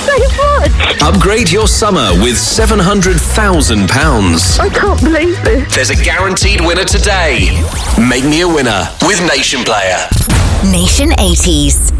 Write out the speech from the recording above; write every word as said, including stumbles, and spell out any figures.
so much. Upgrade your summer with seven hundred thousand pounds. I can't believe this. There's a guaranteed winner today. Make me a winner with Nation Player. Nation eighties.